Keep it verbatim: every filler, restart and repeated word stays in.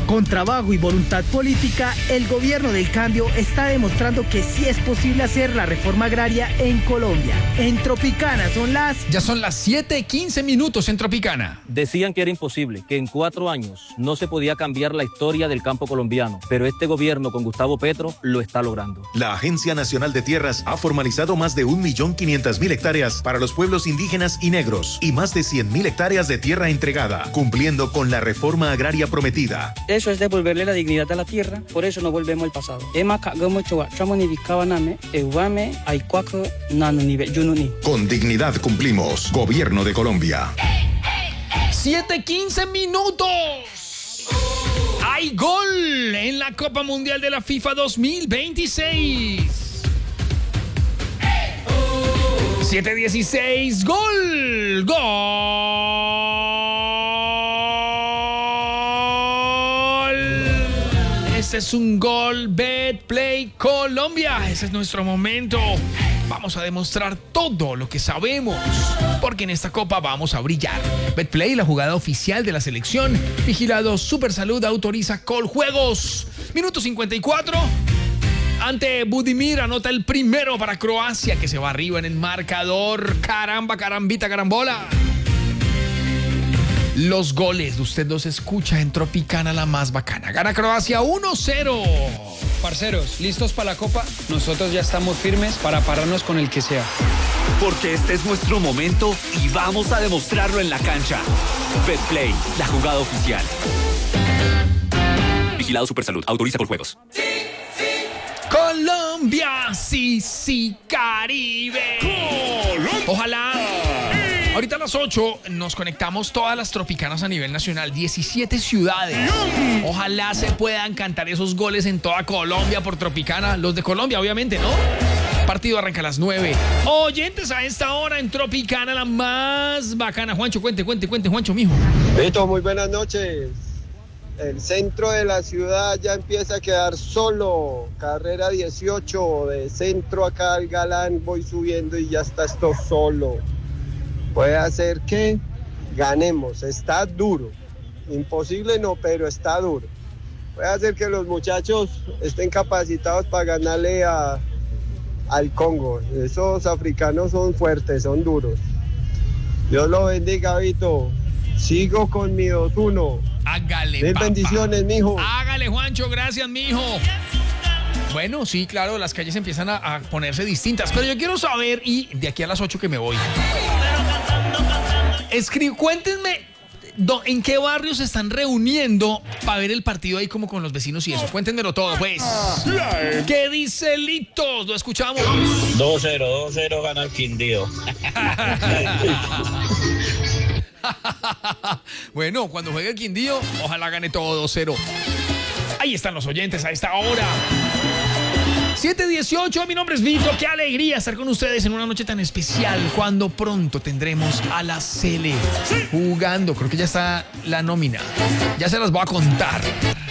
Con trabajo y voluntad política, el gobierno del cambio está demostrando que sí es posible hacer la reforma agraria en Colombia. En Tropicana son las... Ya son las siete quince minutos en Tropicana. Decían que era imposible, que en cuatro años no se podía cambiar la historia del campo colombiano, pero este gobierno con Gustavo Petro lo está logrando. La Agencia Nacional de Tierras ha formalizado más de un millón quinientas mil hectáreas para los pueblos indígenas y negros y más de cien mil hectáreas de tierra entregada, cumpliendo con la reforma agraria prometida. Eso es devolverle la dignidad a la tierra, por eso no volvemos al pasado. Con dignidad cumplimos. Gobierno de Colombia. siete quince minutos. Hay gol en la Copa Mundial de la FIFA dos mil veintiséis. siete dieciséis. Gol. Gol. Este es un gol. Betplay Colombia. Ese es nuestro momento. Vamos a demostrar todo lo que sabemos, porque en esta copa vamos a brillar. Betplay, la jugada oficial de la selección. Vigilado Supersalud, autoriza Coljuegos. Minuto cincuenta y cuatro. Ante Budimir anota el primero para Croacia, que se va arriba en el marcador. Caramba, carambita, carambola. Los goles, usted los escucha en Tropicana, la más bacana. Gana Croacia uno cero. Parceros, ¿listos para la Copa? Nosotros ya estamos firmes para pararnos con el que sea. Porque este es nuestro momento y vamos a demostrarlo en la cancha. Betplay, la jugada oficial. Vigilado Supersalud, autoriza Coljuegos. Sí, sí. Colombia, sí, sí, Caribe. Colombia. Ojalá. Ahorita a las ocho nos conectamos todas las tropicanas a nivel nacional, diecisiete ciudades. Ojalá se puedan cantar esos goles en toda Colombia por Tropicana. Los de Colombia, obviamente, ¿no? Partido arranca a las nueve. Oyentes a esta hora en Tropicana, la más bacana. Juancho, cuente, cuente, cuente, Juancho, mijo. Beto, muy buenas noches. El centro de la ciudad ya empieza a quedar solo. Carrera dieciocho, de centro acá al Galán voy subiendo y ya está esto solo. Puede hacer que ganemos, está duro, imposible no, pero está duro. Puede hacer que los muchachos estén capacitados para ganarle a, al Congo. Esos africanos son fuertes, son duros. Dios lo bendiga, Vito. Sigo con mi dos uno. Hágale, Mil papá. bendiciones, mijo. Hágale, Juancho, gracias, mijo. Bueno, sí, claro, las calles empiezan a, a ponerse distintas, pero yo quiero saber, y de aquí a las ocho que me voy, Escri- cuéntenme do, en qué barrios se están reuniendo para ver el partido ahí como con los vecinos y eso. Cuéntenmelo todo, pues. ¿Qué dice Litos? Lo escuchamos. dos cero, dos cero gana el Quindío. Bueno, cuando juegue el Quindío, ojalá gane todo dos cero. Ahí están los oyentes a esta hora. siete dieciocho, mi nombre es Vito. Qué alegría estar con ustedes en una noche tan especial, cuando pronto tendremos a la Sele jugando. Creo que ya está la nómina. Ya se las voy a contar.